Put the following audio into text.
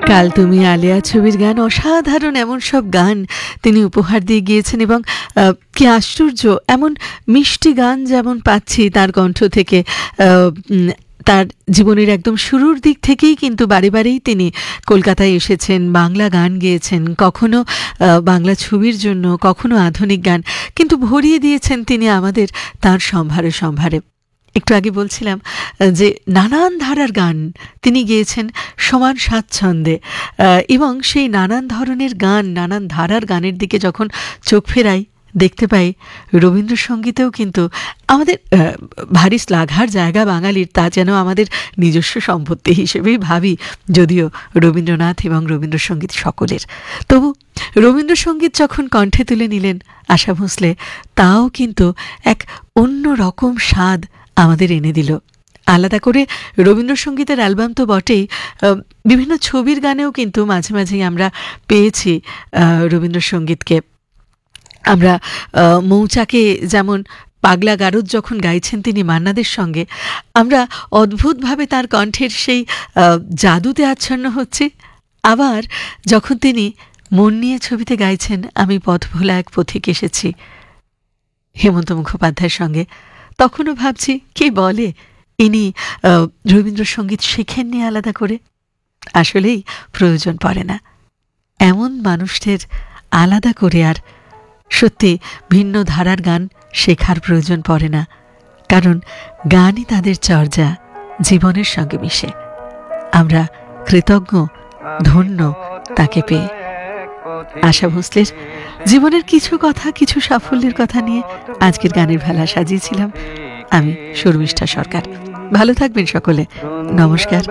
কাল তুমি আলেয়া ছবির গান, অসাধারণ এমন সব গান তিনি উপহার দিয়ে গিয়েছেন। এবং কি আশ্চর্য, এমন মিষ্টি গান যেমন পাচ্ছি তার কণ্ঠ থেকে। তার জীবনের একদম শুরুর দিক থেকেই কিন্তু বারে বারেই তিনি কলকাতায় এসেছেন, বাংলা গান গেয়েছেন, কখনো বাংলা ছবির জন্য, কখনো আধুনিক গান, কিন্তু ভরিয়ে দিয়েছেন তিনি আমাদের তার সম্ভারে সম্ভারে। একটু আগে বলছিলাম যে নানান ধারার গান তিনি গেয়েছেন সমান স্বাচ্ছন্দ্যে, এবং সেই নানান ধরনের গান, নানান ধারার গানের দিকে যখন চোখ ফেরাই দেখতে পাই রবীন্দ্রসঙ্গীতেও কিন্তু আমাদের ভারী শ্লাঘার জায়গা বাঙালির, তা যেন আমাদের নিজস্ব সম্পত্তি হিসেবেই ভাবি, যদিও রবীন্দ্রনাথ এবং রবীন্দ্রসঙ্গীত সকলের। তবু রবীন্দ্রসঙ্গীত যখন কণ্ঠে তুলে নিলেন আশা ভোঁসলে, তাও কিন্তু এক অন্য রকম স্বাদ আমাদের এনে দিল। আলাদা করে রবীন্দ্রসঙ্গীতের অ্যালবাম তো বটেই, বিভিন্ন ছবির গানেও কিন্তু মাঝে মাঝেই আমরা পেয়েছি রবীন্দ্রসঙ্গীতকে। আমরা মৌচাকে যেমন পাগলা গারদ যখন গাইছেন তিনি মান্নাদের সঙ্গে, আমরা অদ্ভুতভাবে তার কণ্ঠের সেই জাদুতে আচ্ছন্ন হচ্ছে। আবার যখন তিনি মন নিয়ে ছবিতে গাইছেন আমি পথ ভোলা এক পথিক এসেছি হেমন্ত মুখোপাধ্যায়ের সঙ্গে, তখনও ভাবছি কে বলে ইনি রবীন্দ্রসঙ্গীত শেখেননি আলাদা করে। আসলেই প্রয়োজন পড়ে না এমন মানুষদের আলাদা করে, আর সত্যি ভিন্ন ধারার গান শেখার প্রয়োজন পড়ে না, কারণ গানই তাদের চর্যা, জীবনের সঙ্গে মিশে। আমরা কৃতজ্ঞ, ধন্য তাকে পেয়ে। আশা ভোঁসলের জীবনের কিছু কথা, কিছু সাফল্যের কথা নিয়ে আজকের গানের ভেলা সাজিয়েছিলাম আমি শর্মিষ্ঠা সরকার। ভালো থাকবেন সকলে, নমস্কার।